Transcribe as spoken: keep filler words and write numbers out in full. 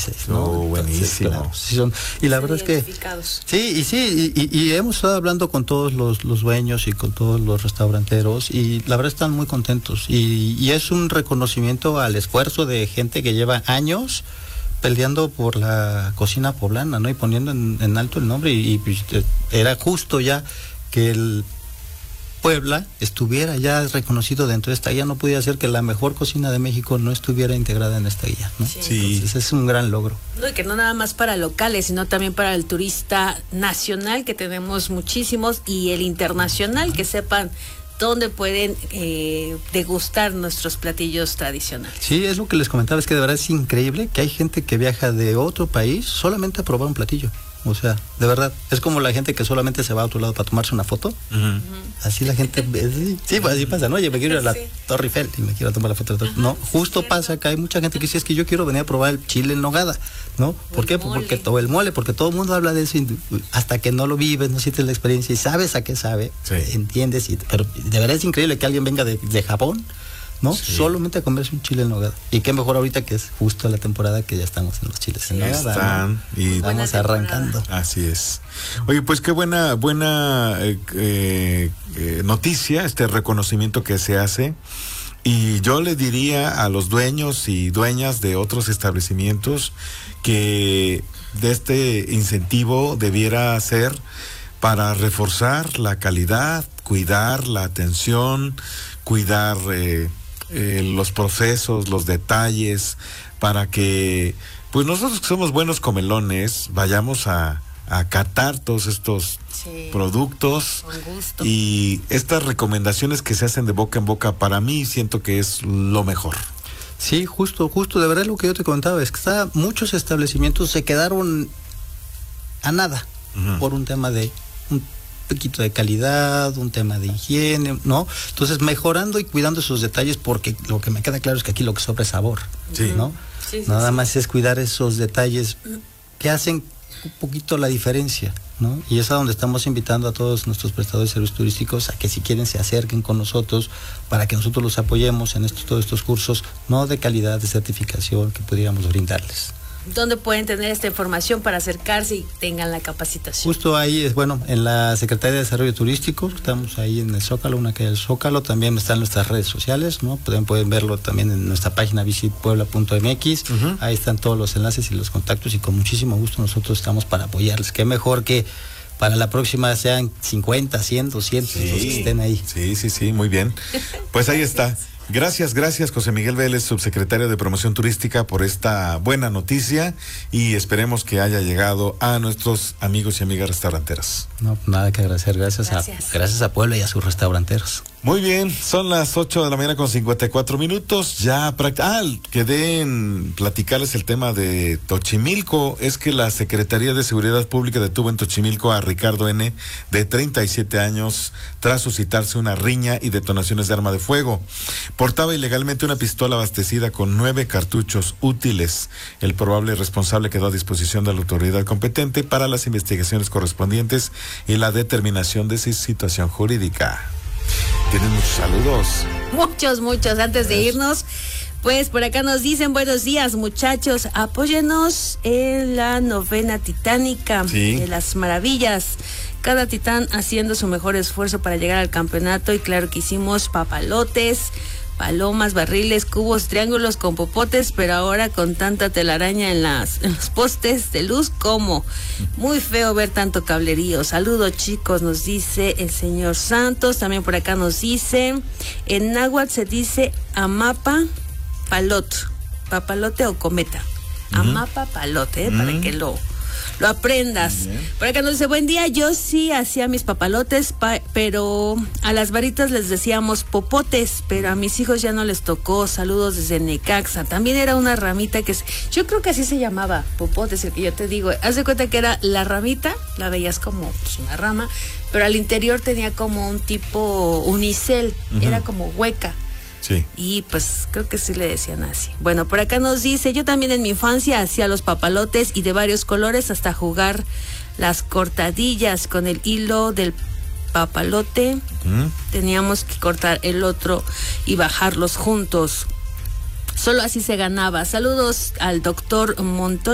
dieciséis, ¿no? Oh, buenísimo. Entonces, claro, sí son, y la verdad es que sí, y sí, y, y, y hemos estado hablando con todos los, los dueños y con todos los restauranteros, y la verdad están muy contentos, y, y es un reconocimiento al esfuerzo de gente que lleva años peleando por la cocina poblana, ¿no? Y poniendo en, en alto el nombre, y, y pues, era justo ya que el Puebla estuviera ya reconocido dentro de esta guía. No podía ser que la mejor cocina de México no estuviera integrada en esta guía, ¿no? Sí. Entonces es un gran logro. No, y que no nada más para locales, sino también para el turista nacional, que tenemos muchísimos, y el internacional, que sepan dónde pueden eh, degustar nuestros platillos tradicionales. Sí, es lo que les comentaba, es que de verdad es increíble que hay gente que viaja de otro país solamente a probar un platillo. O sea, de verdad, es como la gente que solamente se va a otro lado para tomarse una foto. Uh-huh. Así la gente, sí, sí, pues así pasa, ¿no? Oye, me quiero ir a la sí. Torre Eiffel y me quiero tomar la foto. Uh-huh, no, justo sí, pasa que hay mucha gente que dice, es que yo quiero venir a probar el chile en nogada, ¿no? ¿Por el qué? Mole. Porque todo el mole, porque todo el mundo habla de eso, y hasta que no lo vives, no sientes la experiencia y sabes a qué sabe, sí. entiendes, y, pero de verdad es increíble que alguien venga de, de Japón, ¿no? Sí. Solamente a comerse un chile en nogada. Y qué mejor ahorita que es justo la temporada que ya estamos en los chiles sí, en nogada. Están, ¿no? Y vamos arrancando. Así es. Oye, pues qué buena, buena eh, eh, eh, noticia, este reconocimiento que se hace. Y yo le diría a los dueños y dueñas de otros establecimientos que de este incentivo debiera ser para reforzar la calidad, cuidar la atención, cuidar eh, eh, los procesos, los detalles, para que pues nosotros que somos buenos comelones vayamos a, a catar todos estos sí, productos, con gusto. Y estas recomendaciones que se hacen de boca en boca, para mí siento que es lo mejor. Sí, justo, justo, de verdad lo que yo te comentaba es que está, muchos establecimientos se quedaron a nada uh-huh. por un tema de un poquito de calidad, un tema de higiene, ¿no? Entonces, mejorando y cuidando esos detalles, porque lo que me queda claro es que aquí lo que sobra es sabor, sí. ¿no? Sí, sí, Nada sí. más es cuidar esos detalles que hacen un poquito la diferencia, ¿no? Y es a donde estamos invitando a todos nuestros prestadores de servicios turísticos a que si quieren se acerquen con nosotros para que nosotros los apoyemos en estos, todos estos cursos, no de calidad, de certificación que pudiéramos brindarles. ¿Dónde pueden tener esta información para acercarse y tengan la capacitación? Justo ahí es, bueno, en la Secretaría de Desarrollo Turístico, estamos ahí en el Zócalo, una calle del Zócalo, también están nuestras redes sociales, ¿no? Pueden, pueden verlo también en nuestra página visit puebla punto m x, uh-huh. Ahí están todos los enlaces y los contactos, y con muchísimo gusto nosotros estamos para apoyarles. Qué mejor que para la próxima sean cincuenta, cien, doscientos, sí, los que estén ahí. Sí, sí, sí, muy bien. Pues ahí está. Gracias, gracias José Miguel Vélez, subsecretario de Promoción Turística, por esta buena noticia, y esperemos que haya llegado a nuestros amigos y amigas restauranteras. No, nada que agradecer, gracias, gracias. a gracias a Puebla y a sus restauranteros. Muy bien, son las ocho de la mañana con cincuenta y cuatro minutos, ya práct- ah, quedé en platicarles el tema de Tochimilco. Es que la Secretaría de Seguridad Pública detuvo en Tochimilco a Ricardo N., de treinta y siete años, tras suscitarse una riña y detonaciones de arma de fuego. Portaba ilegalmente una pistola abastecida con nueve cartuchos útiles. El probable responsable quedó a disposición de la autoridad competente para las investigaciones correspondientes y la determinación de su situación jurídica. Tienen muchos saludos. Muchos, muchos. Antes de irnos, pues por acá nos dicen: buenos días, muchachos, apóyenos en la novena titánica sí. de las maravillas. Cada titán haciendo su mejor esfuerzo para llegar al campeonato, y claro que hicimos papalotes, palomas, barriles, cubos, triángulos con popotes, pero ahora con tanta telaraña en las en los postes de luz, como muy feo ver tanto cablerío. Saludos, chicos, nos dice el señor Santos. También por acá nos dice, en náhuatl se dice amapa palot, papalote o cometa. Uh-huh. Amapa palote, ¿eh? uh-huh. Para que lo lo aprendas. Por acá nos dice, buen día, yo sí hacía mis papalotes, pa- pero a las varitas les decíamos popotes, pero a mis hijos ya no les tocó. Saludos desde Necaxa. También era una ramita que, se, yo creo que así se llamaba, popotes, el que yo te digo. Haz de cuenta que era la ramita, la veías como pues, una rama, pero al interior tenía como un tipo unicel, uh-huh. Era como hueca. Sí. Y pues creo que sí le decían así. Bueno, por acá nos dice, yo también en mi infancia hacía los papalotes y de varios colores, hasta jugar las cortadillas con el hilo del papalote. ¿Mm? Teníamos que cortar el otro y bajarlos juntos. Solo así se ganaba. Saludos al doctor Montoya.